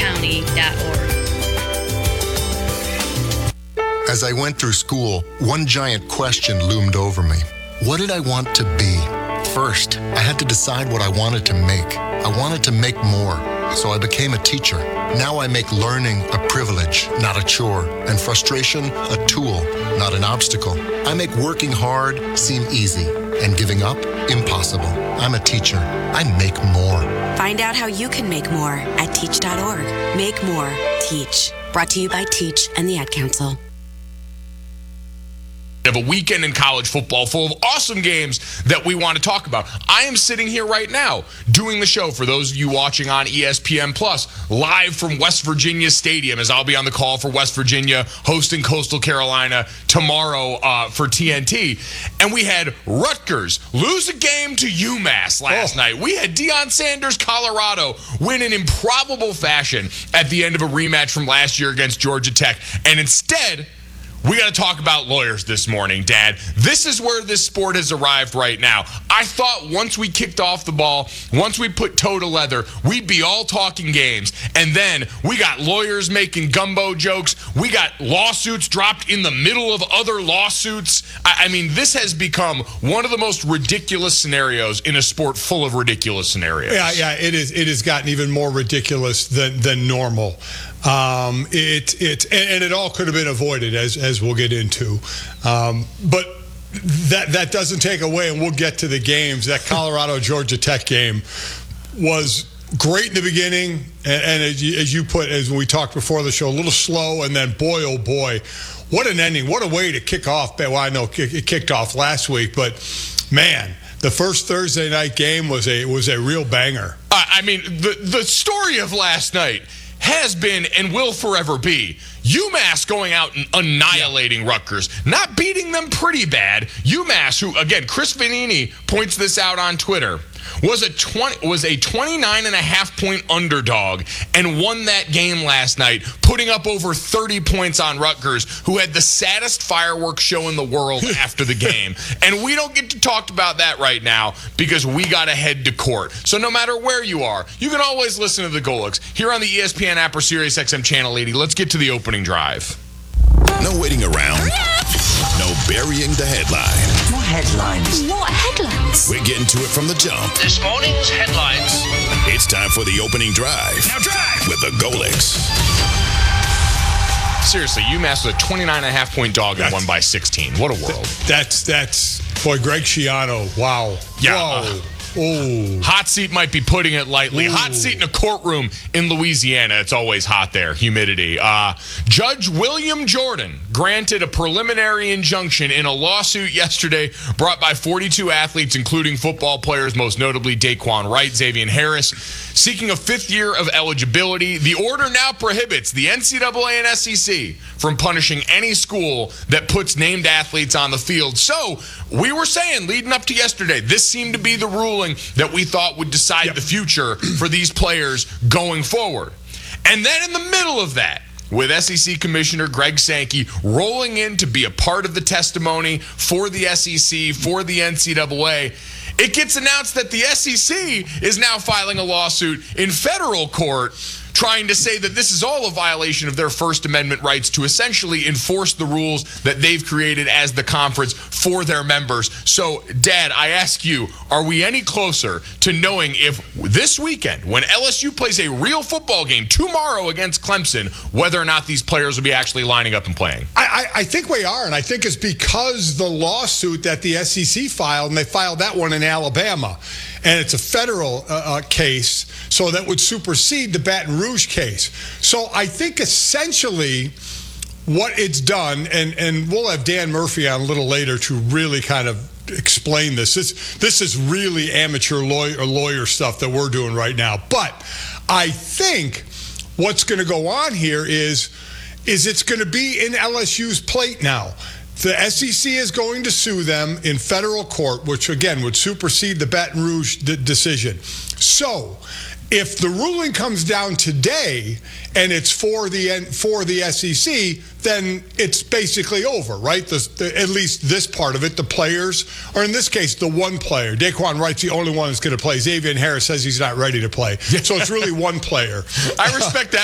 teachcounty.org. As I went through school, one giant question loomed over me. What did I want to be? First, I had to decide what I wanted to make. I wanted to make more, so I became a teacher. Now I make learning a privilege, not a chore, and frustration a tool, not an obstacle. I make working hard seem easy, and giving up impossible. I'm a teacher. I make more. Find out how you can make more at teach.org. Make more. Teach. Brought to you by Teach and the Ad Council. Of a weekend in college football full of awesome games that we want to talk about. I am sitting here right now doing the show for those of you watching on ESPN Plus live from West Virginia Stadium, as I'll be on the call for West Virginia hosting Coastal Carolina tomorrow for TNT. And we had Rutgers lose a game to UMass last night. We had Deion Sanders, Colorado, win in improbable fashion at the end of a rematch from last year against Georgia Tech. And instead, we got to talk about lawyers this morning, Dad. This is where this sport has arrived right now. I thought once we kicked off the ball, once we put toe to leather, we'd be all talking games. And then we got lawyers making gumbo jokes. We got lawsuits dropped in the middle of other lawsuits. I mean, this has become one of the most ridiculous scenarios in a sport full of ridiculous scenarios. Yeah, it is. It has gotten even more ridiculous than normal. And it all could have been avoided, as we'll get into. But that doesn't take away, and we'll get to the games. That Colorado-Georgia Tech game was great in the beginning, and as you put, as we talked before the show, a little slow, and then boy, oh boy, what an ending. What a way to kick off. Well, I know it kicked off last week, but man, the first Thursday night game was a real banger. I mean, the story of last night has been and will forever be UMass going out and annihilating Rutgers, not beating them pretty bad. UMass, who, again, Chris Vanini points this out on Twitter, was a 29.5-point underdog and won that game last night, putting up over 30 points on Rutgers, who had the saddest fireworks show in the world after the game. And we don't get to talk about that right now because we got to head to court. So no matter where you are, you can always listen to the Golics here on the ESPN app or SiriusXM Channel 80. Let's get to the opening drive. No waiting around. No burying the headline. More headlines. What headlines? We're getting to it from the jump. This morning's headlines. It's time for the opening drive. Now drive! With the Golics. Seriously, UMass was a 29.5-point dog and won by 16. What a world. That's boy, Greg Schiano. Wow. Yeah. Whoa. Hot seat might be putting it lightly. Hot seat in a courtroom in Louisiana. It's always hot there. Humidity. Judge William Jordan granted a preliminary injunction in a lawsuit yesterday brought by 42 athletes, including football players, most notably Daquan Wright, Xavier Harris, seeking a fifth year of eligibility. The order now prohibits the NCAA and SEC from punishing any school that puts named athletes on the field. So we were saying leading up to yesterday, this seemed to be the ruling that we thought would decide the future for these players going forward. And then in the middle of that, with SEC Commissioner Greg Sankey rolling in to be a part of the testimony for the SEC, for the NCAA, it gets announced that the SEC is now filing a lawsuit in federal court trying to say that this is all a violation of their First Amendment rights to essentially enforce the rules that they've created as the conference for their members. So, Dad, I ask you, are we any closer to knowing if this weekend, when LSU plays a real football game tomorrow against Clemson, whether or not these players will be actually lining up and playing? I think we are, and I think it's because the lawsuit that the SEC filed, and they filed that one in Alabama, and it's a federal case, so that would supersede the Baton Rouge case. So I think essentially what it's done, and we'll have Dan Murphy on a little later to really kind of explain this. This is really amateur lawyer stuff that we're doing right now. But I think what's going to go on here is it's going to be in LSU's plate now. The SEC is going to sue them in federal court, which, again, would supersede the Baton Rouge decision. So if the ruling comes down today and it's for the SEC, then it's basically over, right? At least this part of it, the players, or in this case, the one player. Daquan Wright's the only one that's going to play. Xavier Harris says he's not ready to play. So it's really one player. I respect that